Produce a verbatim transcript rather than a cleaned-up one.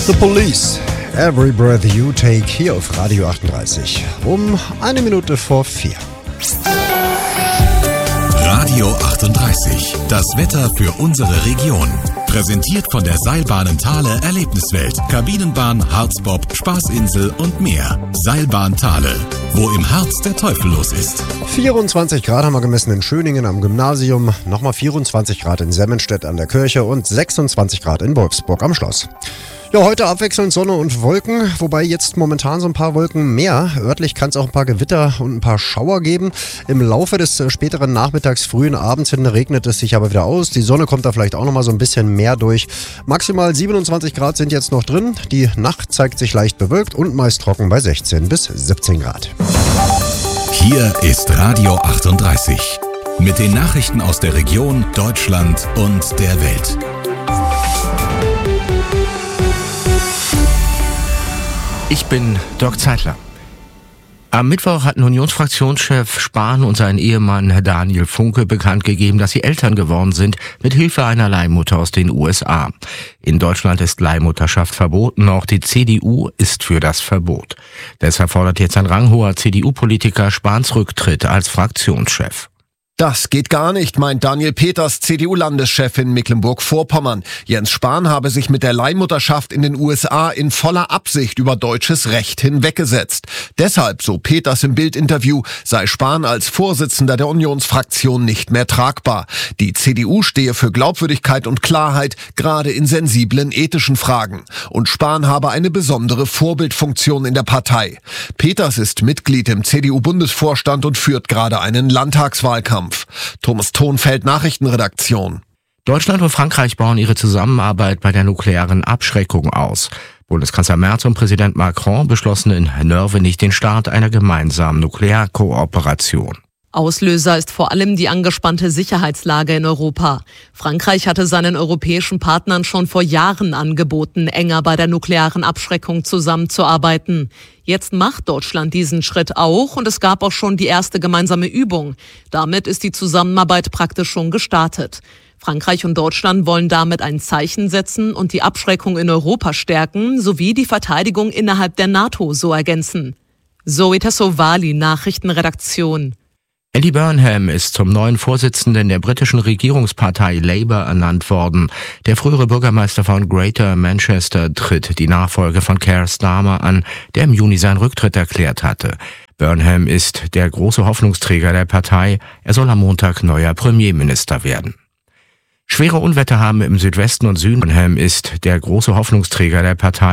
The Police, Every Breath You Take, hier auf Radio achtunddreißig, um eine Minute vor vier. Radio achtunddreißig, das Wetter für unsere Region. Präsentiert von der Seilbahnen Thale Erlebniswelt, Kabinenbahn, Harzbob, Spaßinsel und mehr. Seilbahn Thale, wo im Harz der Teufel los ist. vierundzwanzig Grad haben wir gemessen in Schöningen am Gymnasium, nochmal vierundzwanzig Grad in Semmenstedt an der Kirche und sechsundzwanzig Grad in Wolfsburg am Schloss. Ja, heute abwechselnd Sonne und Wolken, wobei jetzt momentan so ein paar Wolken mehr. Örtlich kann es auch ein paar Gewitter und ein paar Schauer geben. Im Laufe des späteren Nachmittags, frühen Abends hin regnet es sich aber wieder aus. Die Sonne kommt da vielleicht auch noch mal so ein bisschen mehr durch. Maximal siebenundzwanzig Grad sind jetzt noch drin. Die Nacht zeigt sich leicht bewölkt und meist trocken bei sechzehn bis siebzehn Grad. Hier ist Radio achtunddreißig mit den Nachrichten aus der Region, Deutschland und der Welt. Ich bin Dirk Zeitler. Am Mittwoch hatten Unionsfraktionschef Spahn und sein Ehemann Daniel Funke bekannt gegeben, dass sie Eltern geworden sind, mit Hilfe einer Leihmutter aus den U S A. In Deutschland ist Leihmutterschaft verboten, auch die C D U ist für das Verbot. Deshalb fordert jetzt ein ranghoher C D U-Politiker Spahns Rücktritt als Fraktionschef. Das geht gar nicht, meint Daniel Peters, C D U-Landeschef in Mecklenburg-Vorpommern. Jens Spahn habe sich mit der Leihmutterschaft in den U S A in voller Absicht über deutsches Recht hinweggesetzt. Deshalb, so Peters im Bild-Interview, sei Spahn als Vorsitzender der Unionsfraktion nicht mehr tragbar. Die C D U stehe für Glaubwürdigkeit und Klarheit, gerade in sensiblen ethischen Fragen. Und Spahn habe eine besondere Vorbildfunktion in der Partei. Peters ist Mitglied im C D U-Bundesvorstand und führt gerade einen Landtagswahlkampf. Thomas Thonfeld, Nachrichtenredaktion. Deutschland und Frankreich bauen ihre Zusammenarbeit bei der nuklearen Abschreckung aus. Bundeskanzler Merz und Präsident Macron beschlossen in Nörvenich den Start einer gemeinsamen Nuklearkooperation. Auslöser ist vor allem die angespannte Sicherheitslage in Europa. Frankreich hatte seinen europäischen Partnern schon vor Jahren angeboten, enger bei der nuklearen Abschreckung zusammenzuarbeiten. Jetzt macht Deutschland diesen Schritt auch und es gab auch schon die erste gemeinsame Übung. Damit ist die Zusammenarbeit praktisch schon gestartet. Frankreich und Deutschland wollen damit ein Zeichen setzen und die Abschreckung in Europa stärken, sowie die Verteidigung innerhalb der NATO so ergänzen. Zoe Tassovali, Nachrichtenredaktion. Andy Burnham ist zum neuen Vorsitzenden der britischen Regierungspartei Labour ernannt worden. Der frühere Bürgermeister von Greater Manchester tritt die Nachfolge von Keir Starmer an, der im Juni seinen Rücktritt erklärt hatte. Burnham ist der große Hoffnungsträger der Partei. Er soll am Montag neuer Premierminister werden. Schwere Unwetter haben im Südwesten und Süden. Burnham ist der große Hoffnungsträger der Partei.